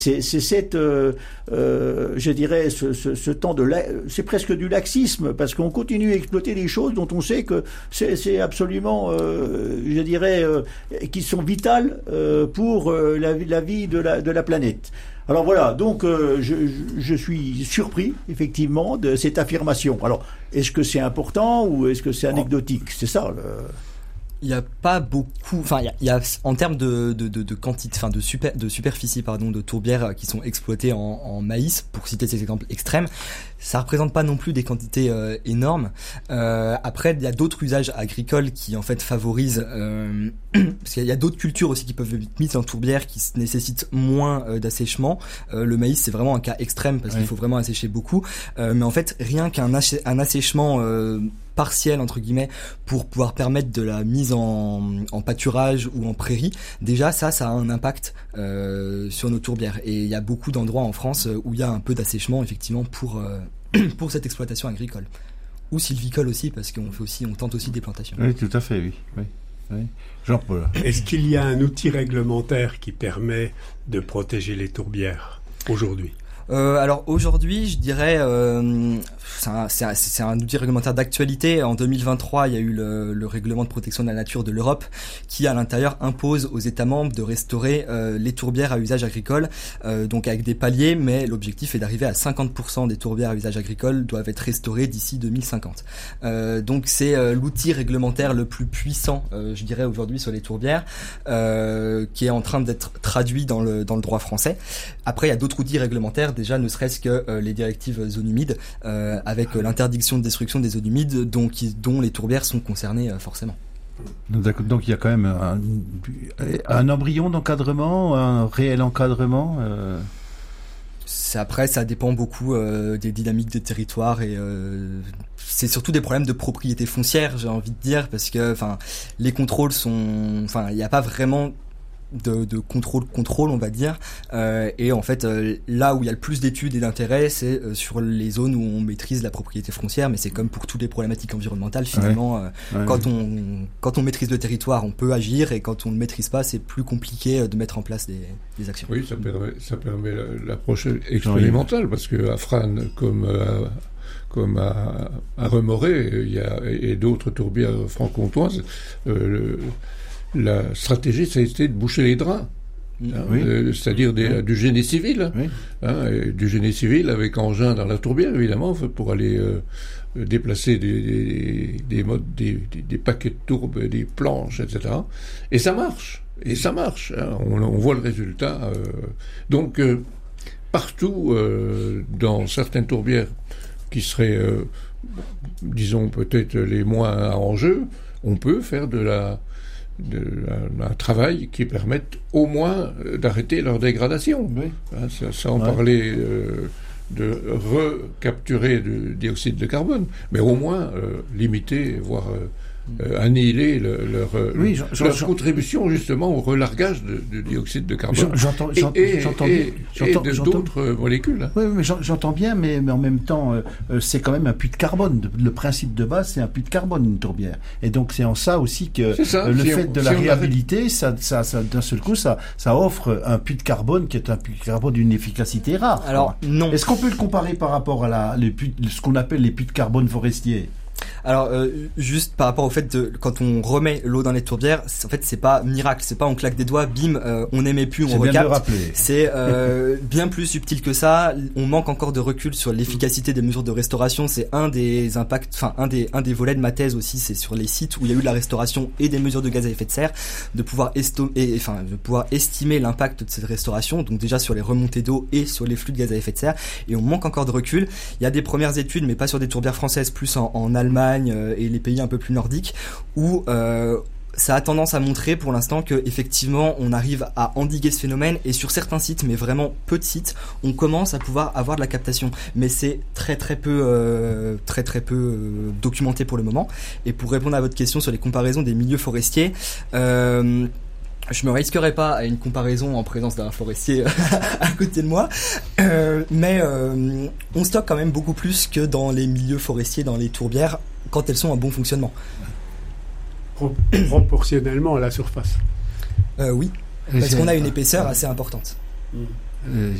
C'est cette, je dirais, ce temps c'est presque du laxisme, parce qu'on continue à exploiter des choses dont on sait que c'est absolument, je dirais, qui sont vitales pour la vie de la planète. Alors voilà, donc je suis surpris effectivement de cette affirmation. Alors, est-ce que c'est important ou est-ce que c'est anecdotique? C'est ça. Il n'y a pas beaucoup, enfin il y a en termes de quantité, enfin de superficie de tourbières qui sont exploitées en maïs, pour citer ces exemples extrêmes, ça représente pas non plus des quantités énormes. Après il y a d'autres usages agricoles qui en fait favorisent parce qu'il y a d'autres cultures aussi qui peuvent être mises en tourbière qui nécessitent moins d'assèchement. Le maïs c'est vraiment un cas extrême parce qu'il faut vraiment assécher beaucoup, mais en fait rien qu'un assèchement partiel entre guillemets pour pouvoir permettre de la mise en pâturage ou en prairie, déjà ça a un impact sur nos tourbières, et il y a beaucoup d'endroits en France où il y a un peu d'assèchement effectivement pour cette exploitation agricole ou sylvicole aussi, parce qu'on tente aussi des plantations. Oui, tout à fait, oui. Jean-Paul. Est-ce qu'il y a un outil réglementaire qui permet de protéger les tourbières aujourd'hui? Alors aujourd'hui, je dirais, c'est un outil réglementaire d'actualité. En 2023, il y a eu le règlement de protection de la nature de l'Europe qui, à l'intérieur, impose aux États membres de restaurer les tourbières à usage agricole, donc avec des paliers, mais l'objectif est d'arriver à 50% des tourbières à usage agricole doivent être restaurées d'ici 2050. Donc c'est l'outil réglementaire le plus puissant, je dirais, aujourd'hui sur les tourbières, qui est en train d'être traduit dans le droit français. Après, il y a d'autres outils réglementaires, déjà ne serait-ce que les directives zones humides, avec l'interdiction de destruction des zones humides dont les tourbières sont concernées forcément. Donc il y a quand même un embryon d'encadrement, un réel encadrement Après, ça dépend beaucoup des dynamiques des territoires, et c'est surtout des problèmes de propriété foncière, j'ai envie de dire, parce que les contrôles il n'y a pas vraiment de contrôle on va dire, et en fait là où il y a le plus d'études et d'intérêt, c'est sur les zones où on maîtrise la propriété foncière, mais c'est comme pour toutes les problématiques environnementales finalement. Quand on maîtrise le territoire, on peut agir, et quand on ne le maîtrise pas, c'est plus compliqué de mettre en place des actions. Oui, ça permet l'approche expérimentale, parce que à Frasnes comme à Remoré, et d'autres tourbières franc-comtoises, la stratégie, ça a été de boucher les drains. C'est-à-dire du génie civil. Du génie civil avec engin dans la tourbière, évidemment, pour aller déplacer des paquets de tourbes, des planches, etc. Et ça marche. On voit le résultat. Donc, partout, dans certaines tourbières qui seraient, disons, peut-être les moins à enjeu, on peut faire un travail qui permette au moins d'arrêter leur dégradation. Sans parler de recapturer du dioxyde de carbone, mais au moins limiter, voire annihiler leur contribution justement au relargage de dioxyde de carbone et d'autres molécules. Oui, mais j'entends bien, mais en même temps, c'est quand même un puits de carbone. Le principe de base, c'est un puits de carbone, une tourbière. Et donc c'est en ça aussi que le fait de la réhabiliter, ça d'un seul coup, ça offre un puits de carbone qui est un puits de carbone d'une efficacité rare. Alors non. Est-ce qu'on peut le comparer par rapport à ce qu'on appelle les puits de carbone forestiers? Alors juste par rapport au fait quand on remet l'eau dans les tourbières, en fait c'est pas miracle, c'est pas on claque des doigts, bim, on n'émet plus, on recapte. C'est bien plus subtil que ça. On manque encore de recul sur l'efficacité des mesures de restauration. C'est un des impacts, un des volets de ma thèse aussi, c'est sur les sites où il y a eu de la restauration et des mesures de gaz à effet de serre, de pouvoir estimer l'impact de cette restauration, donc déjà sur les remontées d'eau et sur les flux de gaz à effet de serre. Et on manque encore de recul. Il y a des premières études, mais pas sur des tourbières françaises, plus en Allemagne et les pays un peu plus nordiques, où ça a tendance à montrer pour l'instant que effectivement on arrive à endiguer ce phénomène, et sur certains sites, mais vraiment peu de sites, on commence à pouvoir avoir de la captation, mais c'est très peu documenté pour le moment. Et pour répondre à votre question sur les comparaisons des milieux forestiers, je me risquerai pas à une comparaison en présence d'un forestier à côté de moi, mais on stocke quand même beaucoup plus que dans les milieux forestiers, dans les tourbières, quand elles sont en bon fonctionnement. Proportionnellement à la surface. Oui, parce qu'on a une épaisseur assez importante.